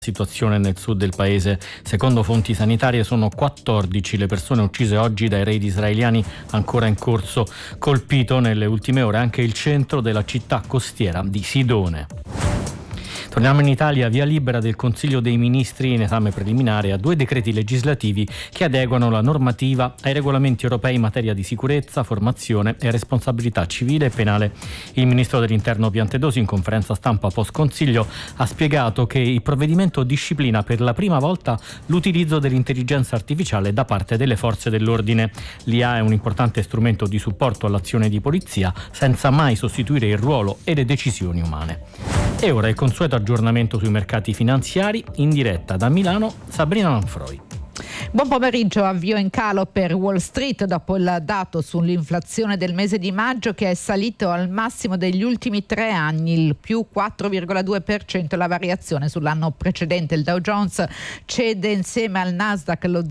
Situazione nel sud del paese. Secondo fonti sanitarie sono 14 le persone uccise oggi dai raid israeliani ancora in corso. Colpito nelle ultime ore anche il centro della città costiera di Sidone. Torniamo in Italia, via libera del Consiglio dei Ministri in esame preliminare a 2 decreti legislativi che adeguano la normativa ai regolamenti europei in materia di sicurezza, formazione e responsabilità civile e penale. Il ministro dell'Interno Piantedosi in conferenza stampa post Consiglio ha spiegato che il provvedimento disciplina per la prima volta l'utilizzo dell'intelligenza artificiale da parte delle forze dell'ordine. L'IA è un importante strumento di supporto all'azione di polizia senza mai sostituire il ruolo e le decisioni umane. E ora il consueto aggiornamento sui mercati finanziari, in diretta da Milano, Sabrina Manfroi. Buon pomeriggio. Avvio in calo per Wall Street dopo il dato sull'inflazione del mese di maggio che è salito al massimo degli ultimi 3 anni, il più 4,2%, la variazione sull'anno precedente. Il Dow Jones cede insieme al Nasdaq lo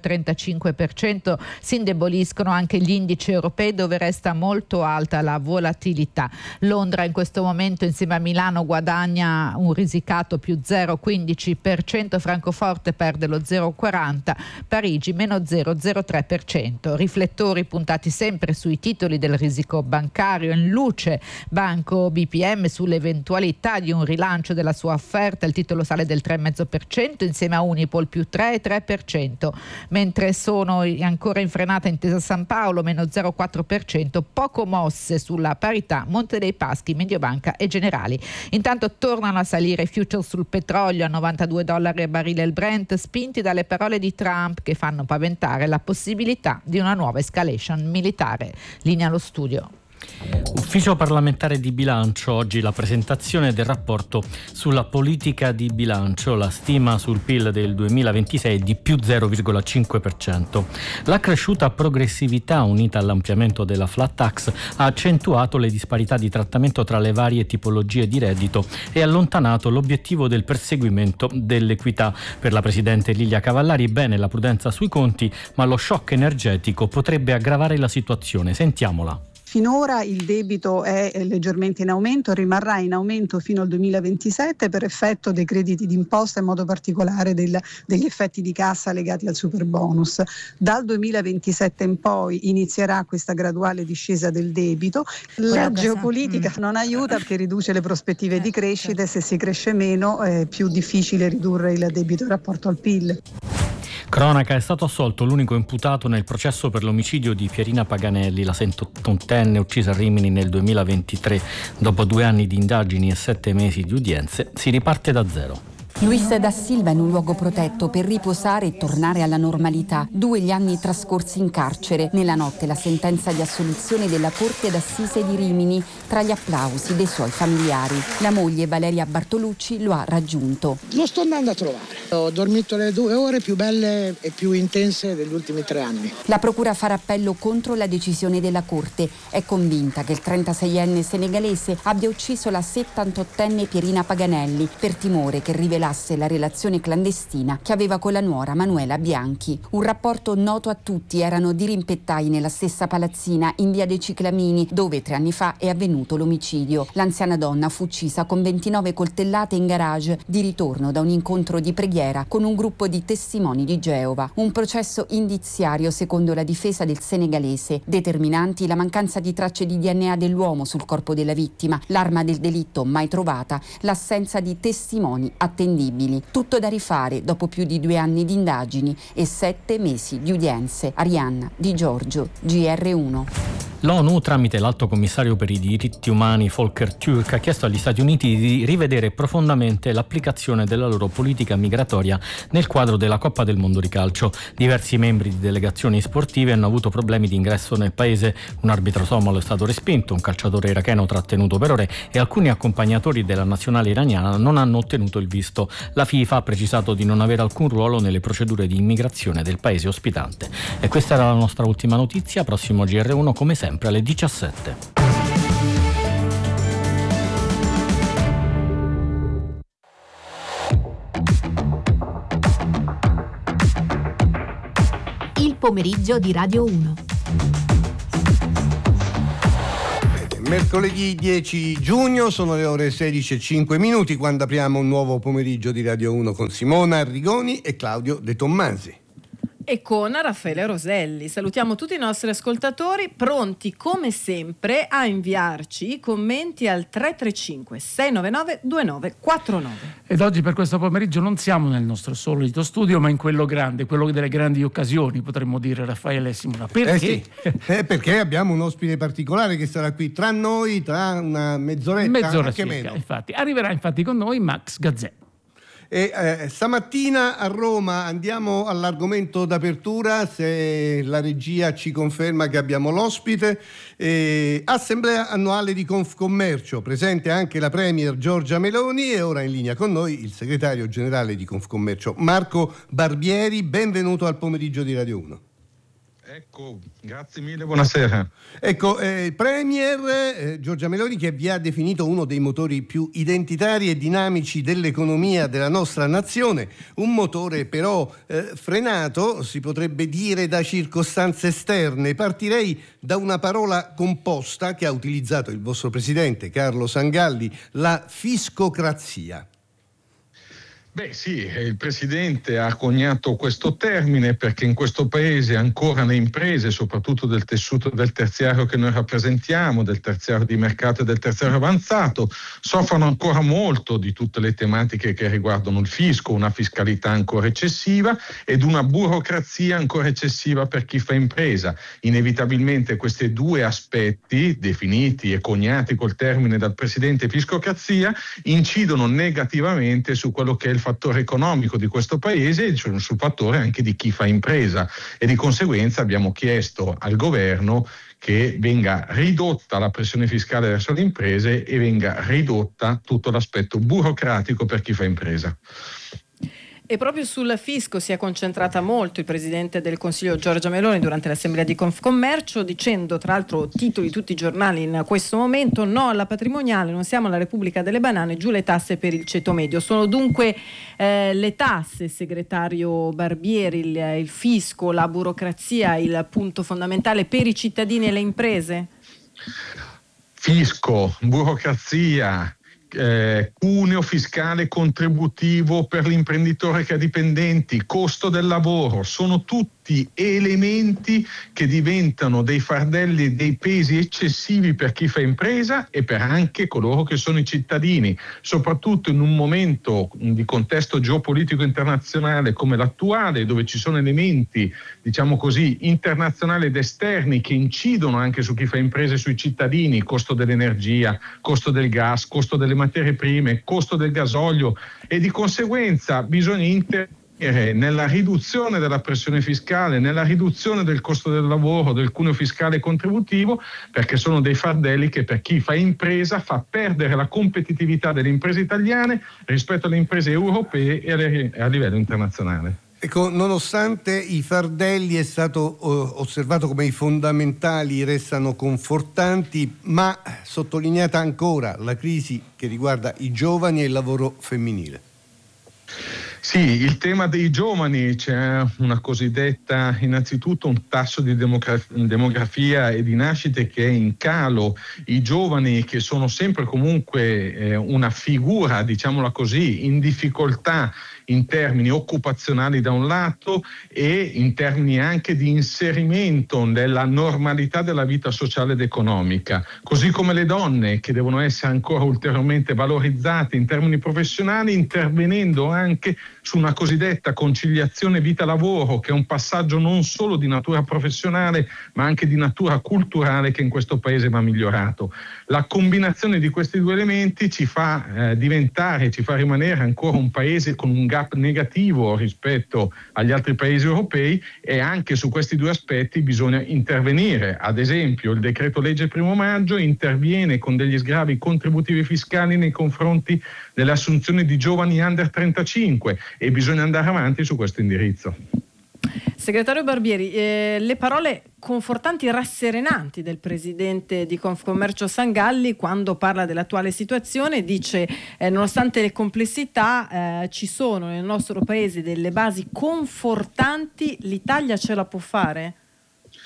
0,35%, si indeboliscono anche gli indici europei dove resta molto alta la volatilità. Londra in questo momento insieme a Milano guadagna un risicato più 0,15%, Francoforte perde lo 0,40%, Parigi meno 0,03%. Riflettori puntati sempre sui titoli del risico bancario. In luce Banco BPM sull'eventualità di un rilancio della sua offerta, il titolo sale del 3,5% insieme a Unipol più 3,3%, mentre sono ancora in frenata Intesa San Paolo meno 0,4%, poco mosse sulla parità Monte dei Paschi, Mediobanca e Generali. Intanto tornano a salire i futures sul petrolio a $92 a barile il Brent, spinti dalle parole di Trump che fanno paventare la possibilità di una nuova escalation militare. Linea allo studio. Ufficio parlamentare di bilancio, oggi la presentazione del rapporto sulla politica di bilancio. La stima sul PIL del 2026 è di più 0,5%. La cresciuta progressività unita all'ampliamento della flat tax ha accentuato le disparità di trattamento tra le varie tipologie di reddito e allontanato l'obiettivo del perseguimento dell'equità. Per la Presidente Lilia Cavallari bene la prudenza sui conti, ma lo shock energetico potrebbe aggravare la situazione. Sentiamola. Finora il debito è leggermente in aumento, rimarrà in aumento fino al 2027 per effetto dei crediti d'imposta, in modo particolare degli effetti di cassa legati al superbonus. Dal 2027 in poi inizierà questa graduale discesa del debito. La geopolitica non aiuta perché riduce le prospettive di crescita e se si cresce meno è più difficile ridurre il debito in rapporto al PIL. Cronaca, è stato assolto l'unico imputato nel processo per l'omicidio di Pierina Paganelli, la 78enne uccisa a Rimini nel 2023. Dopo 2 anni di indagini e 7 mesi di udienze, si riparte da zero. Luis da Silva in un luogo protetto per riposare e tornare alla normalità. 2 gli anni trascorsi in carcere. Nella notte la sentenza di assoluzione della Corte d'Assise di Rimini, tra gli applausi dei suoi familiari. La moglie Valeria Bartolucci lo ha raggiunto. Lo sto andando a trovare. Ho dormito le 2 ore più belle e più intense degli ultimi 3 anni. La procura farà appello contro la decisione della Corte. È convinta che il 36enne senegalese abbia ucciso la 78enne Pierina Paganelli per timore che rivelasse la relazione clandestina che aveva con la nuora Manuela Bianchi. Un rapporto noto a tutti, erano dirimpettai nella stessa palazzina in via dei Ciclamini, dove 3 anni fa è avvenuto l'omicidio. L'anziana donna fu uccisa con 29 coltellate in garage di ritorno da un incontro di preghiera con un gruppo di testimoni di Geova. Un processo indiziario secondo la difesa del senegalese. Determinanti la mancanza di tracce di DNA dell'uomo sul corpo della vittima, l'arma del delitto mai trovata, l'assenza di testimoni attendibili. Tutto da rifare dopo più di 2 anni di indagini e 7 mesi di udienze. Arianna Di Giorgio, GR1. L'ONU, tramite l'Alto Commissario per i diritti umani Volker Türk, ha chiesto agli Stati Uniti di rivedere profondamente l'applicazione della loro politica migratoria nel quadro della Coppa del Mondo di calcio. Diversi membri di delegazioni sportive hanno avuto problemi di ingresso nel paese. Un arbitro somalo è stato respinto, un calciatore iracheno trattenuto per ore e alcuni accompagnatori della nazionale iraniana non hanno ottenuto il visto. La FIFA ha precisato di non avere alcun ruolo nelle procedure di immigrazione del paese ospitante. E questa era la nostra ultima notizia. Prossimo GR1 come sempre alle 17. Il pomeriggio di Radio 1. Mercoledì 10 giugno, sono le ore 16:05 quando apriamo un nuovo pomeriggio di Radio 1 con Simona Arrigoni e Claudio De Tommasi. E con Raffaele Roselli. Salutiamo tutti i nostri ascoltatori, pronti come sempre a inviarci i commenti al 335 699 2949. Ed oggi per questo pomeriggio non siamo nel nostro solito studio, ma in quello grande, quello delle grandi occasioni, potremmo dire, Raffaele e Simona. Perché? Sì. Perché abbiamo un ospite particolare che sarà qui tra noi tra una mezz'oretta anche circa, meno. Infatti. Arriverà con noi Max Gazzè. E stamattina a Roma andiamo all'argomento d'apertura, se la regia ci conferma che abbiamo l'ospite. Assemblea annuale di Confcommercio, presente anche la Premier Giorgia Meloni e ora in linea con noi il segretario generale di Confcommercio Marco Barbieri. Benvenuto al pomeriggio di Radio 1. Ecco, grazie mille, buonasera. Ecco, Premier Giorgia Meloni, che vi ha definito uno dei motori più identitari e dinamici dell'economia della nostra nazione, un motore però frenato, si potrebbe dire, da circostanze esterne. Partirei da una parola composta che ha utilizzato il vostro presidente Carlo Sangalli, la fiscocrazia. Beh sì, il Presidente ha coniato questo termine perché in questo Paese ancora le imprese, soprattutto del tessuto del terziario che noi rappresentiamo, del terziario di mercato e del terziario avanzato, soffrono ancora molto di tutte le tematiche che riguardano il fisco, una fiscalità ancora eccessiva ed una burocrazia ancora eccessiva per chi fa impresa. Inevitabilmente questi due aspetti, definiti e coniati col termine dal Presidente fiscocrazia, incidono negativamente su quello che è il fattore economico di questo paese e sul fattore anche di chi fa impresa, e di conseguenza abbiamo chiesto al governo che venga ridotta la pressione fiscale verso le imprese e venga ridotta tutto l'aspetto burocratico per chi fa impresa. E proprio sul fisco si è concentrata molto il Presidente del Consiglio Giorgia Meloni durante l'assemblea di Confcommercio, dicendo, tra l'altro titoli di tutti i giornali in questo momento: no alla patrimoniale, non siamo alla Repubblica delle banane, giù le tasse per il ceto medio. Sono dunque le tasse, segretario Barbieri, il fisco, la burocrazia il punto fondamentale per i cittadini e le imprese? Fisco, burocrazia, cuneo fiscale contributivo per l'imprenditore che ha dipendenti, costo del lavoro, sono tutti elementi che diventano dei fardelli e dei pesi eccessivi per chi fa impresa e per anche coloro che sono i cittadini, soprattutto in un momento di contesto geopolitico internazionale come l'attuale, dove ci sono elementi, diciamo così, internazionali ed esterni che incidono anche su chi fa imprese e sui cittadini: costo dell'energia, costo del gas, costo delle materie prime, costo del gasolio, e di conseguenza bisogna intervenire nella riduzione della pressione fiscale, nella riduzione del costo del lavoro, del cuneo fiscale contributivo, perché sono dei fardelli che per chi fa impresa fa perdere la competitività delle imprese italiane rispetto alle imprese europee e a livello internazionale. Ecco, nonostante i fardelli è stato osservato come i fondamentali restano confortanti, ma sottolineata ancora la crisi che riguarda i giovani e il lavoro femminile. Sì, il tema dei giovani, c'è una cosiddetta, innanzitutto un tasso di demografia e di nascite che è in calo. I giovani, che sono sempre comunque una figura, diciamola così, in difficoltà in termini occupazionali da un lato e in termini anche di inserimento nella normalità della vita sociale ed economica, così come le donne, che devono essere ancora ulteriormente valorizzate in termini professionali, intervenendo anche su una cosiddetta conciliazione vita-lavoro, che è un passaggio non solo di natura professionale ma anche di natura culturale che in questo paese va migliorato. La combinazione di questi due elementi ci fa rimanere ancora un paese con un gap negativo rispetto agli altri paesi europei, e anche su questi due aspetti bisogna intervenire. Ad esempio, il decreto legge 1 maggio interviene con degli sgravi contributivi fiscali nei confronti delle assunzioni di giovani under 35 e bisogna andare avanti su questo indirizzo. Segretario Barbieri, le parole confortanti e rasserenanti del Presidente di Confcommercio Sangalli quando parla dell'attuale situazione, dice nonostante le complessità ci sono nel nostro Paese delle basi confortanti, l'Italia ce la può fare?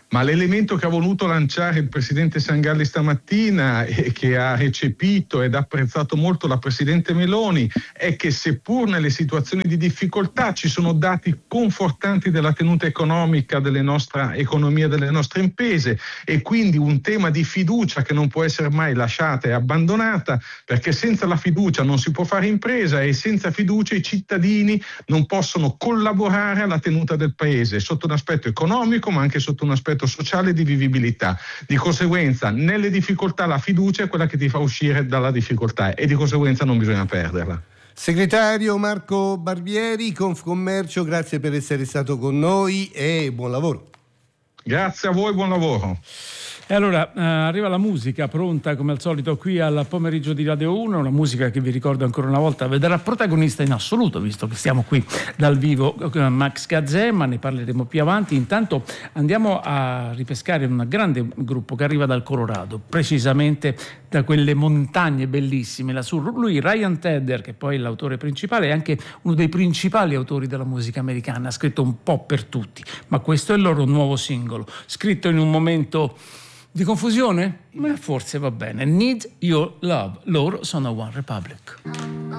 Ma l'elemento che ha voluto lanciare il presidente Sangalli stamattina e che ha recepito ed apprezzato molto la presidente Meloni è che seppur nelle situazioni di difficoltà ci sono dati confortanti della tenuta economica delle nostre economie, delle nostre imprese, e quindi un tema di fiducia che non può essere mai lasciata e abbandonata, perché senza la fiducia non si può fare impresa e senza fiducia i cittadini non possono collaborare alla tenuta del paese sotto un aspetto economico ma anche sotto un aspetto sociale di vivibilità. Di conseguenza nelle difficoltà la fiducia è quella che ti fa uscire dalla difficoltà e di conseguenza non bisogna perderla. Segretario Marco Barbieri, Confcommercio, grazie per essere stato con noi e buon lavoro. Grazie a voi, buon lavoro. E allora arriva la musica pronta come al solito qui al pomeriggio di Radio 1, una musica che vi ricordo ancora una volta vedrà protagonista in assoluto, visto che stiamo qui dal vivo, Max Gazzè, ma ne parleremo più avanti. Intanto andiamo a ripescare un grande gruppo che arriva dal Colorado, precisamente da quelle montagne bellissime lassù. Lui, Ryan Tedder, che poi è l'autore principale, è anche uno dei principali autori della musica americana, ha scritto un po' per tutti, ma questo è il loro nuovo singolo, scritto in un momento di confusione? Ma forse va bene. Need Your Love. Loro sono One Republic.